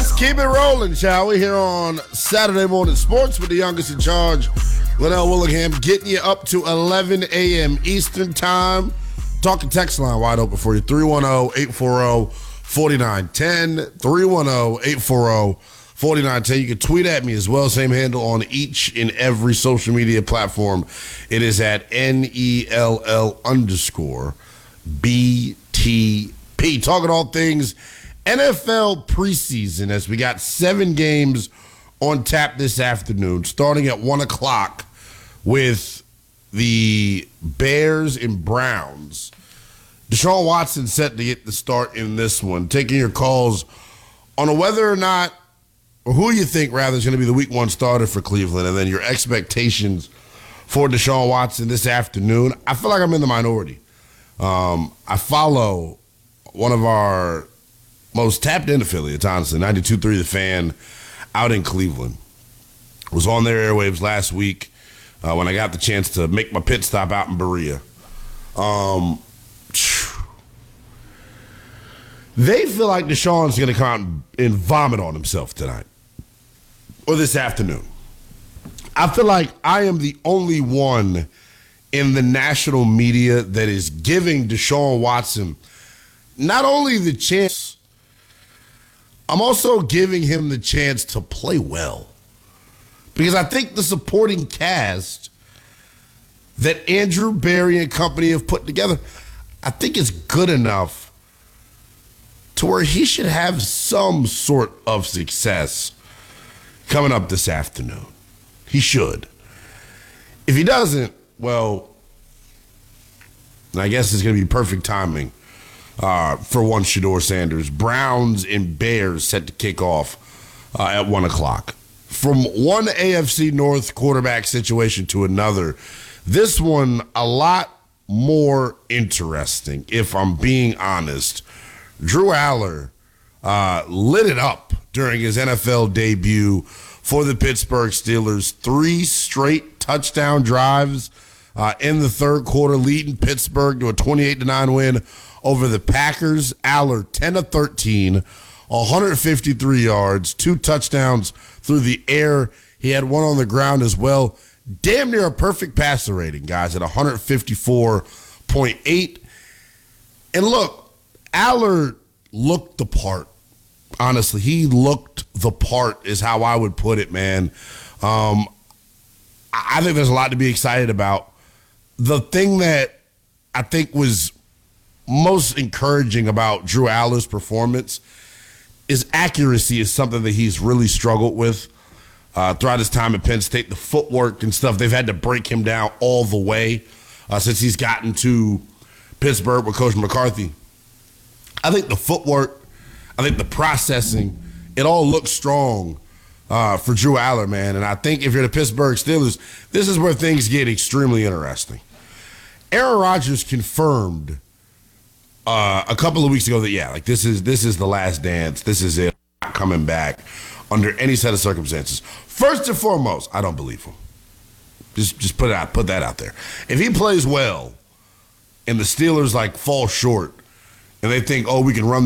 Keep it rolling, shall we? Here on Saturday Morning Sports with the youngest in charge, Linnell Willingham, getting you up to 11 a.m. Eastern Time. Talking text line wide open for you, 310-840-4910, 310-840-4910. You can tweet at me as well, same handle on each and every social media platform. It is at NELL_BTP. Talking all things NFL preseason as we got 7 games on tap this afternoon, starting at 1 o'clock with the Bears and Browns. Deshaun Watson set to get the start in this one. Taking your calls on whether or not, or who you think rather is going to be the week 1 starter for Cleveland, and then your expectations for Deshaun Watson this afternoon. I feel like I'm in the minority. I follow one of our most tapped-in affiliates, honestly, 92.3 The Fan, out in Cleveland. Was on their airwaves last week when I got the chance to make my pit stop out in Berea. They feel like Deshaun's going to come out and vomit on himself tonight or this afternoon. I feel like I am the only one in the national media that is giving Deshaun Watson not only the chance, I'm also giving him the chance to play well. Because I think the supporting cast that Andrew Berry and company have put together, I think is good enough to where he should have some sort of success coming up this afternoon. He should. If he doesn't, well, I guess it's going to be perfect timing for one Shedeur Sanders. Browns and Bears set to kick off at 1 o'clock. From one AFC North quarterback situation to another, this one a lot more interesting, if I'm being honest. Drew Aller lit it up during his NFL debut for the Pittsburgh Steelers. 3 straight touchdown drives in the third quarter, leading Pittsburgh to a 28-9 win over the Packers. Aller, 10 of 13, 153 yards, 2 touchdowns through the air. He had 1 on the ground as well. Damn near a perfect passer rating, guys, at 154.8. And look, Aller looked the part. Honestly, he looked the part is how I would put it, man. I think there's a lot to be excited about. The thing that I think was most encouraging about Drew Aller's performance is accuracy is something that he's really struggled with throughout his time at Penn State. The footwork and stuff, they've had to break him down all the way since he's gotten to Pittsburgh with Coach McCarthy. I think the footwork, I think the processing, it all looks strong for Drew Aller, man. And I think if you're the Pittsburgh Steelers, this is where things get extremely interesting. Aaron Rodgers confirmed a couple of weeks ago that, this is the last dance. This is it. Not coming back under any set of circumstances. First and foremost, I don't believe him. Just put that out there. If he plays well and the Steelers fall short and they think, we can run